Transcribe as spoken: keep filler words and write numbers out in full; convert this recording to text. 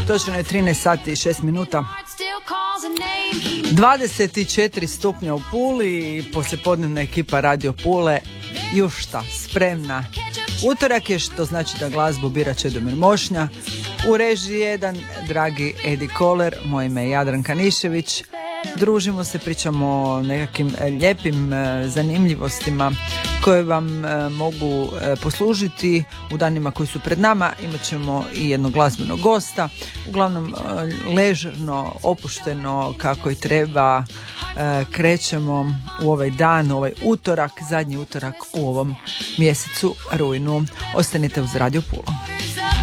Točno je trinaest sati i šest minuta. dvadeset četiri stupnja u Puli i poslijepodnevna ekipa Radio Pule još šta, spremna. Utorak je, što znači da glazbu bira Čedomir Mošnja. U režiji jedan, dragi Edi Koler, moje ime je Jadranka Nišević. Družimo se, pričamo o nekakvim lijepim zanimljivostima koje vam mogu poslužiti u danima koji su pred nama. Imat ćemo i jednog glazbenog gosta, uglavnom ležerno, opušteno kako i treba. Krećemo u ovaj dan, ovaj utorak, zadnji utorak u ovom mjesecu rujnu. Ostanite uz Radio Pulu.